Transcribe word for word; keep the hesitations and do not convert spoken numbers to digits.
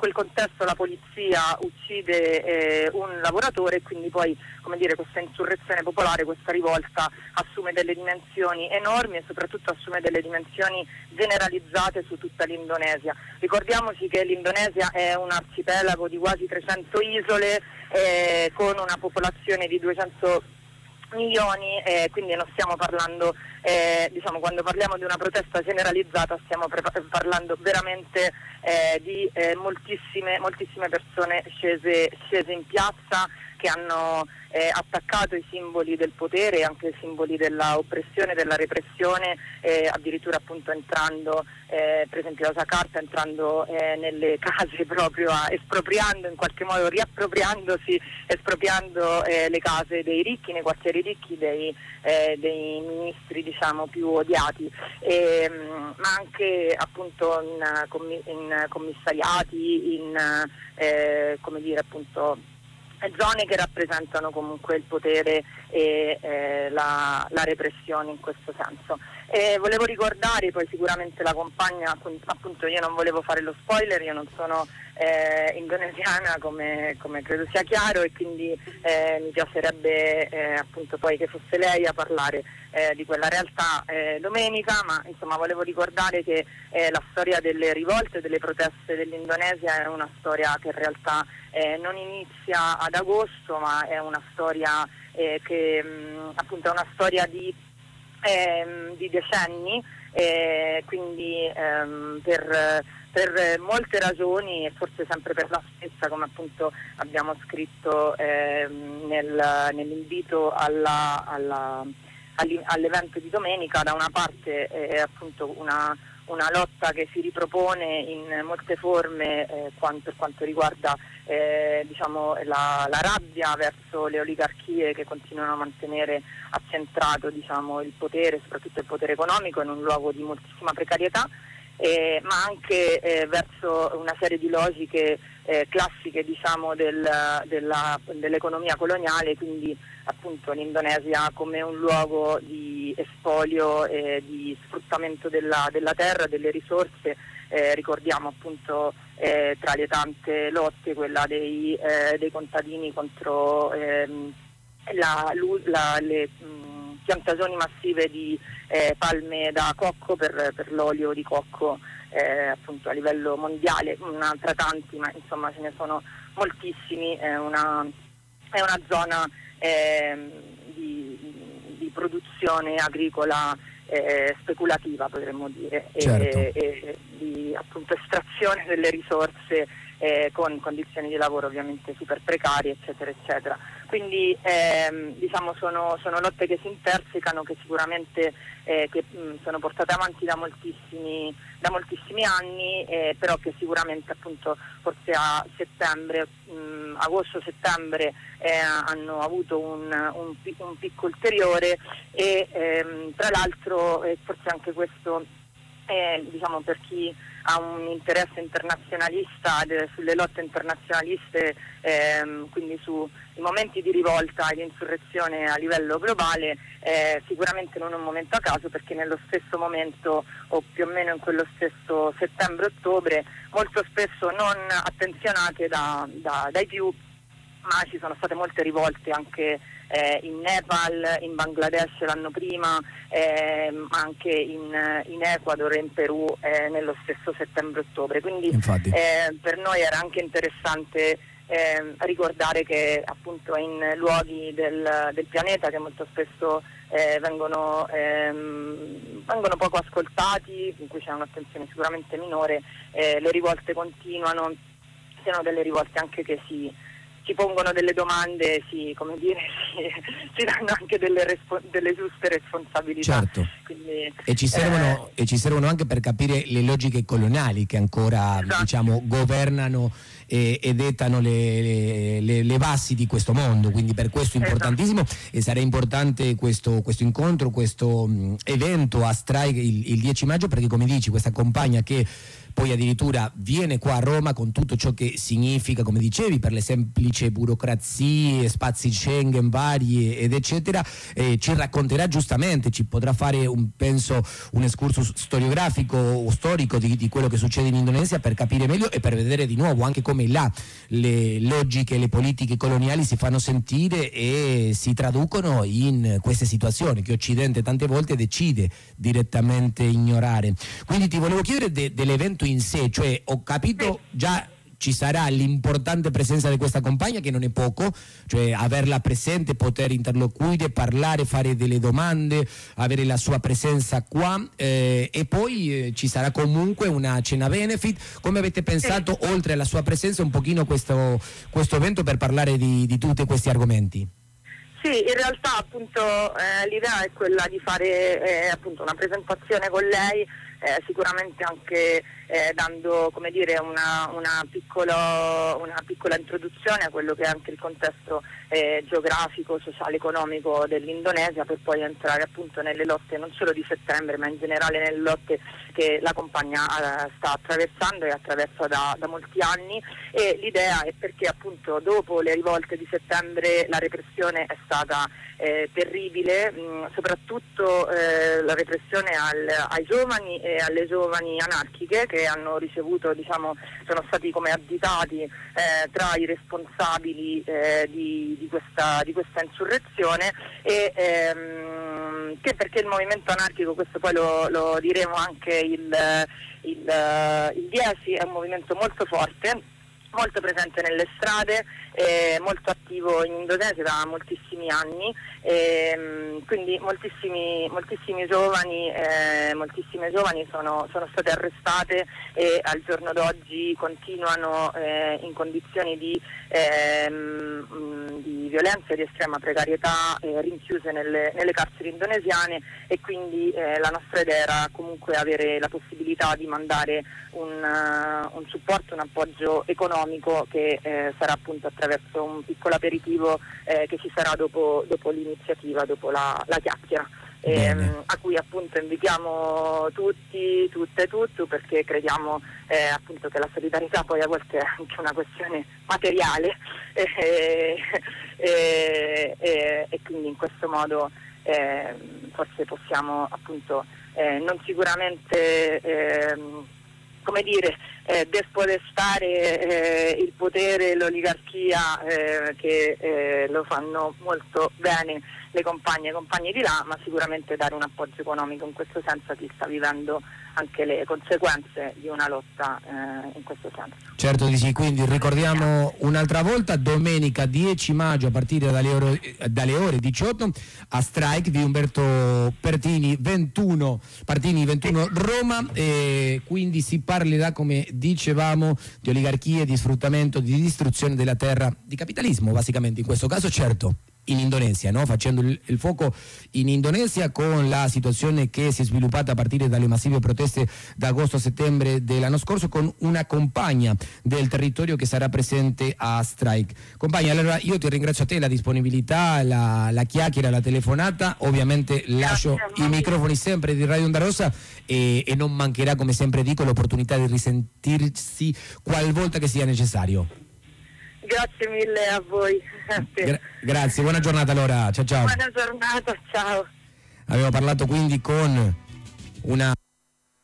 quel contesto la polizia uccide eh, un lavoratore, e quindi poi, come dire, questa insurrezione popolare, questa rivolta assume delle dimensioni enormi e soprattutto assume delle dimensioni generalizzate su tutta l'Indonesia. Ricordiamoci che l'Indonesia è un arcipelago di quasi trecento isole eh, con una popolazione di duecento milioni, eh, quindi non stiamo parlando, eh, diciamo, quando parliamo di una protesta generalizzata stiamo pre- parlando veramente eh, di eh, moltissime, moltissime persone scese, scese in piazza, che hanno eh, attaccato i simboli del potere e anche i simboli della oppressione, della repressione, eh, addirittura appunto entrando, eh, per esempio a Jakarta, entrando eh, nelle case proprio, a, espropriando in qualche modo, riappropriandosi, espropriando eh, le case dei ricchi, nei quartieri ricchi, dei, eh, dei ministri diciamo più odiati, e, ma anche appunto in, in commissariati, in eh, come dire appunto zone che rappresentano comunque il potere e eh, la, la repressione in questo senso. E volevo ricordare, poi sicuramente la compagna, appunto io non volevo fare lo spoiler, io non sono eh, indonesiana come, come credo sia chiaro, e quindi eh, mi piacerebbe eh, appunto poi che fosse lei a parlare eh, di quella realtà eh, domenica, ma insomma volevo ricordare che eh, la storia delle rivolte, delle proteste dell'Indonesia è una storia che in realtà eh, non inizia ad agosto, ma è una storia eh, che mh, appunto è una storia di Ehm, di decenni, eh, quindi ehm, per, per molte ragioni, e forse sempre per la stessa, come appunto abbiamo scritto ehm, nel, nell'invito alla, alla, all'evento di domenica, da una parte è appunto una, una lotta che si ripropone in molte forme eh, quanto, per quanto riguarda eh, diciamo la, la rabbia verso le oligarchie che continuano a mantenere accentrato diciamo il potere, soprattutto il potere economico, in un luogo di moltissima precarietà, eh, ma anche eh, verso una serie di logiche eh, classiche diciamo del, della, dell'economia coloniale, quindi appunto l'Indonesia come un luogo di espolio e di sfruttamento della, della terra, delle risorse. Eh, ricordiamo appunto eh, tra le tante lotte quella dei, eh, dei contadini contro ehm, la, la, le mh, piantagioni massive di eh, palme da cocco per, per l'olio di cocco eh, appunto a livello mondiale, una tra tanti, ma insomma ce ne sono moltissimi. È una, è una zona eh, di, di produzione agricola eh, speculativa, potremmo dire, certo. e, e di appunto estrazione delle risorse eh, con condizioni di lavoro ovviamente super precarie, eccetera eccetera. Quindi ehm, diciamo sono, sono lotte che si intersecano, che sicuramente eh, che, mh, sono portate avanti da moltissimi, da moltissimi anni, eh, però che sicuramente appunto forse a settembre, mh, agosto-settembre eh, hanno avuto un, un, un picco ulteriore, e ehm, tra l'altro eh, forse anche questo eh, diciamo per chi ha un interesse internazionalista de, sulle lotte internazionaliste, ehm, quindi sui momenti di rivolta e di insurrezione a livello globale, eh, sicuramente non è un momento a caso, perché nello stesso momento, o più o meno in quello stesso settembre-ottobre, molto spesso non attenzionate da, da, dai più, ma ci sono state molte rivolte anche eh, in Nepal, in Bangladesh l'anno prima, eh, anche in, in Ecuador e in Perù eh, nello stesso settembre-ottobre. Quindi eh, per noi era anche interessante eh, ricordare che appunto in luoghi del, del pianeta che molto spesso eh, vengono, ehm, vengono poco ascoltati, in cui c'è un'attenzione sicuramente minore, eh, le rivolte continuano, siano delle rivolte anche che si si pongono delle domande, si, come dire, si, si danno anche delle, respo- delle giuste responsabilità. Certo. Quindi, e, ci servono, eh, e ci servono anche per capire le logiche coloniali che ancora esatto. diciamo governano e, e dettano le, le, le bassi di questo mondo, quindi per questo è importantissimo, esatto. E sarà importante questo, questo incontro, questo mh, evento a Strike il, il dieci maggio, perché come dici questa campagna che poi addirittura viene qua a Roma con tutto ciò che significa, come dicevi, per le semplici burocrazie, spazi Schengen vari ed eccetera, eh, ci racconterà giustamente, ci potrà fare un, penso un excursus storiografico o storico di, di quello che succede in Indonesia per capire meglio e per vedere di nuovo anche come là le logiche, le politiche coloniali si fanno sentire e si traducono in queste situazioni che Occidente tante volte decide direttamente ignorare. Quindi ti volevo chiedere de, dell'evento in sé, cioè ho capito già ci sarà l'importante presenza di questa compagna che non è poco, cioè averla presente, poter interloquire, parlare, fare delle domande, avere la sua presenza qua eh, e poi eh, ci sarà comunque una cena benefit. Come avete pensato sì. oltre alla sua presenza un pochino questo, questo evento per parlare di, di tutti questi argomenti? Sì, in realtà appunto eh, l'idea è quella di fare eh, appunto una presentazione con lei, eh, sicuramente anche eh, dando come dire una, una, piccolo, una piccola introduzione a quello che è anche il contesto eh, geografico, sociale, economico dell'Indonesia, per poi entrare appunto nelle lotte non solo di settembre ma in generale nelle lotte che la compagnia eh, sta attraversando e attraversa da, da molti anni. E l'idea è perché appunto dopo le rivolte di settembre la repressione è stata eh, terribile, mh, soprattutto eh, la repressione al, ai giovani e alle giovani anarchiche che hanno ricevuto, diciamo, sono stati come additati eh, tra i responsabili eh, di, di, questa, di questa insurrezione e ehm, che perché il movimento anarchico, questo poi lo, lo diremo anche il, il, il dieci, è un movimento molto forte, molto presente nelle strade, eh, molto attivo in Indonesia da moltissimi anni, eh, quindi moltissimi, moltissimi giovani, eh, moltissime giovani sono, sono state arrestate e al giorno d'oggi continuano eh, in condizioni di, ehm, di violenza e di estrema precarietà, eh, rinchiuse nelle, nelle carceri indonesiane, e quindi eh, la nostra idea era comunque avere la possibilità di mandare un, uh, un supporto, un appoggio economico che eh, sarà appunto attraverso un piccolo aperitivo eh, che ci sarà dopo, dopo l'iniziativa, dopo la, la chiacchiera, ehm, a cui appunto invitiamo tutti, tutte e tutto, perché crediamo eh, appunto che la solidarietà poi a volte è anche una questione materiale eh, eh, eh, e quindi in questo modo eh, forse possiamo appunto eh, non sicuramente eh, come dire, eh, despodestare eh, il potere e l'oligarchia eh, che eh, lo fanno molto bene le compagne e compagni di là, ma sicuramente dare un appoggio economico in questo senso a chi sta vivendo anche le conseguenze di una lotta eh, in questo senso. Certo di sì, quindi ricordiamo un'altra volta, domenica dieci maggio a partire dalle ore, dalle ore diciotto a Strike, via Umberto Pertini ventuno, Partini ventuno Roma, e quindi si parlerà, come dicevamo, di oligarchie, di sfruttamento, di distruzione della terra, di capitalismo basicamente in questo caso, certo in Indonesia, no? Facendo il, il fuoco in Indonesia con la situazione che si è sviluppata a partire dalle massive proteste da agosto a settembre dell'anno scorso, con una compagna del territorio che sarà presente a Strike. Compagna, allora io ti ringrazio a te la disponibilità, la, la chiacchiera, la telefonata, ovviamente lascio i microfoni sempre di Radio Onda Rossa e, e non mancherà, come sempre dico, l'opportunità di risentirsi qualvolta che sia necessario. Grazie mille a voi. Gra- grazie, buona giornata allora, ciao ciao. Buona giornata, ciao. Abbiamo parlato quindi con una